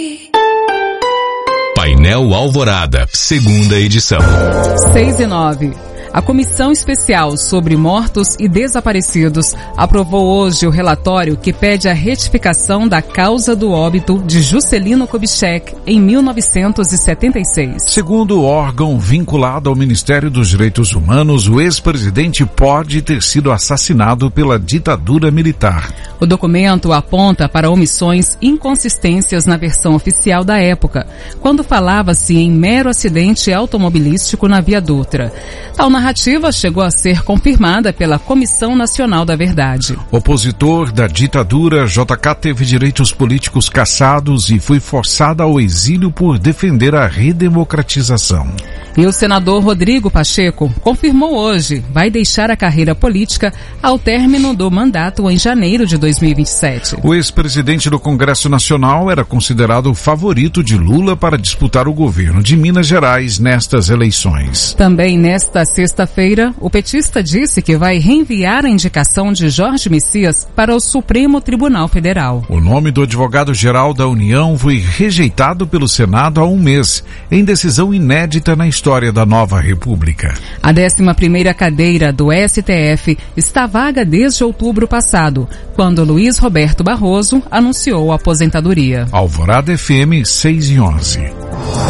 Painel Alvorada, segunda edição. 6:09. A Comissão Especial sobre Mortos e Desaparecidos aprovou hoje o relatório que pede a retificação da causa do óbito de Juscelino Kubitschek em 1976. Segundo o órgão vinculado ao Ministério dos Direitos Humanos, o ex-presidente pode ter sido assassinado pela ditadura militar. O documento aponta para omissões e inconsistências na versão oficial da época, quando falava-se em mero acidente automobilístico na Via Dutra. Tal narrativa chegou a ser confirmada pela Comissão Nacional da Verdade. Opositor da ditadura, JK teve direitos políticos cassados e foi forçado ao exílio por defender a redemocratização. E o senador Rodrigo Pacheco confirmou hoje vai deixar a carreira política ao término do mandato em janeiro de 2027. O ex-presidente do Congresso Nacional era considerado o favorito de Lula para disputar o governo de Minas Gerais nestas eleições. Também nesta sexta-feira, o petista disse que vai reenviar a indicação de Jorge Messias para o Supremo Tribunal Federal. O nome do advogado-geral da União foi rejeitado pelo Senado há um mês, em decisão inédita na história da nova república. A 11ª cadeira do STF está vaga desde outubro passado, quando Luiz Roberto Barroso anunciou a aposentadoria. Alvorada FM 6:11.